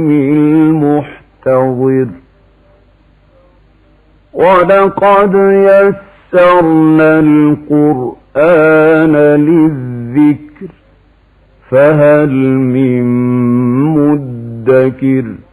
المحتضر ولقد يسرنا القرآن للذكر فهل من مدكر